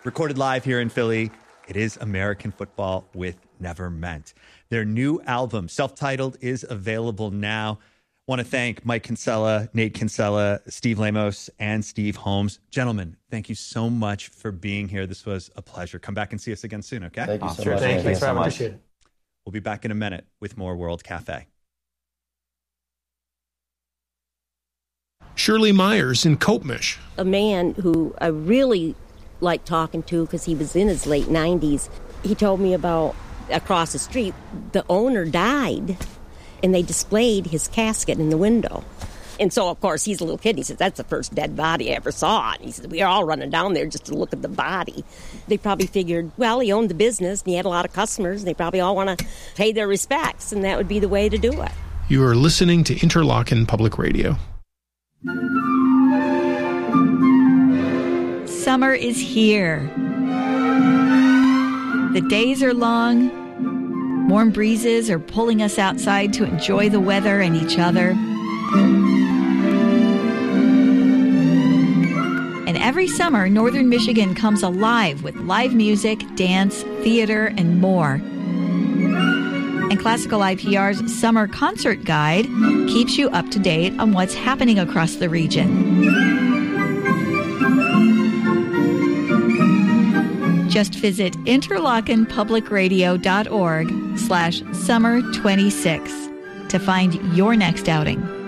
Recorded live here in Philly, it is American Football with Never Meant. Their new album, self-titled, is available now. Want to thank Mike Kinsella, Nate Kinsella, Steve Lamos, and Steve Holmes. Gentlemen, thank you so much for being here. This was a pleasure. Come back and see us again soon, okay? Thank you so much. Thank you so much. We'll be back in a minute with more World Cafe. Shirley Myers in Copemish. A man who I really liked talking to because he was in his late 90s. He told me about across the street, the owner died, and they displayed his casket in the window. And so, of course, he's a little kid. He says, that's the first dead body I ever saw. And he said, we were all running down there just to look at the body. They probably figured, well, he owned the business, and he had a lot of customers, and they probably all want to pay their respects, and that would be the way to do it. You are listening to Interlochen Public Radio. Summer is here. The days are long. Warm breezes are pulling us outside to enjoy the weather and each other. And every summer, Northern Michigan comes alive with live music, dance, theater, and more. And Classical IPR's Summer Concert Guide keeps you up to date on what's happening across the region. Just visit interlochenpublicradio.org/summer26 to find your next outing.